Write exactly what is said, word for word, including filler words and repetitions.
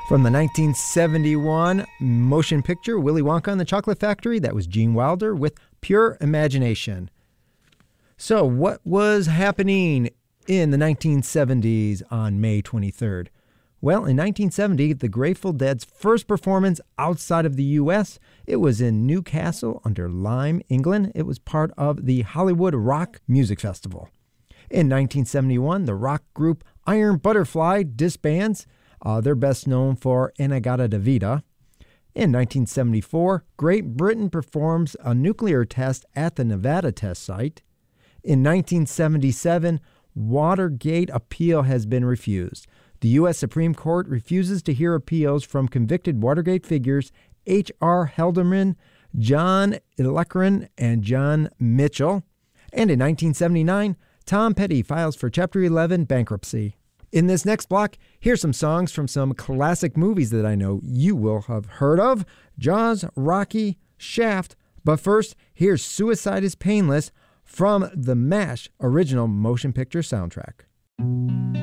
From the nineteen seventy-one motion picture Willy Wonka and the Chocolate Factory, that was Gene Wilder with Pure Imagination. So what was happening in the nineteen seventies on May twenty-third? Well, in nineteen seventy, the Grateful Dead's first performance outside of the U S, it was in Newcastle under Lyme, England. It was part of the Hollywood Rock Music Festival. In nineteen seventy-one, the rock group Iron Butterfly disbands. Uh, they're best known for In-A-Gadda-Da-Vida. In nineteen seventy-four, Great Britain performs a nuclear test at the Nevada test site. In nineteen seventy-seven, Watergate appeal has been refused. The U S Supreme Court refuses to hear appeals from convicted Watergate figures H R Haldeman, John Elechren, and John Mitchell. And in nineteen seventy-nine, Tom Petty files for Chapter eleven bankruptcy. In this next block, here's some songs from some classic movies that I know you will have heard of: Jaws, Rocky, Shaft. But first, here's Suicide is Painless from the MASH original motion picture soundtrack.